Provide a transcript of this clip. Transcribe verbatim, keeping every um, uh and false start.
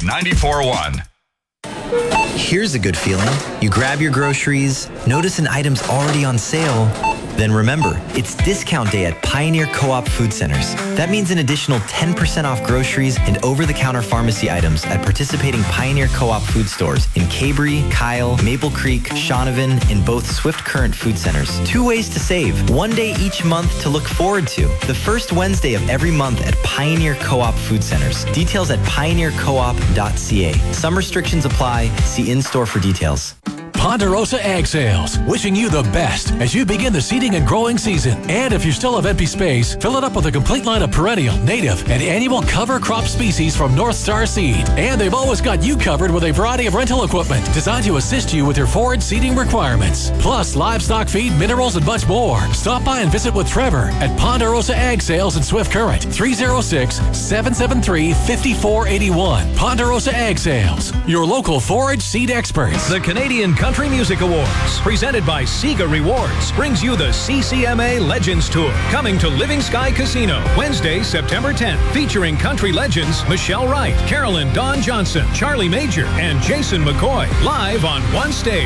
ninety-four point one. Here's a good feeling. You grab your groceries, notice an item's already on sale. Then remember, it's discount day at Pioneer Co-op Food Centers. That means an additional ten percent off groceries and over-the-counter pharmacy items at participating Pioneer Co-op food stores in Cabery, Kyle, Maple Creek, Shaunavon, and both Swift Current Food Centers. Two ways to save. One day each month to look forward to. The first Wednesday of every month at Pioneer Co-op Food Centers. Details at pioneer co op dot c a. Some restrictions apply. See in-store for details. Ponderosa Ag Sales, wishing you the best as you begin the seeding and growing season. And if you still have empty space, fill it up with a complete line of perennial, native, and annual cover crop species from North Star Seed. And they've always got you covered with a variety of rental equipment designed to assist you with your forage seeding requirements. Plus, livestock feed, minerals, and much more. Stop by and visit with Trevor at Ponderosa Ag Sales in Swift Current, three oh six, seven seven three, five four eight one. Ponderosa Ag Sales, your local forage seed experts. The Canadian Country Music Awards, presented by Sega Rewards, brings you the C C M A Legends Tour, coming to Living Sky Casino Wednesday, September tenth, featuring country legends Michelle Wright, Carolyn Dawn Johnson, Charlie Major, and Jason McCoy, live on one stage.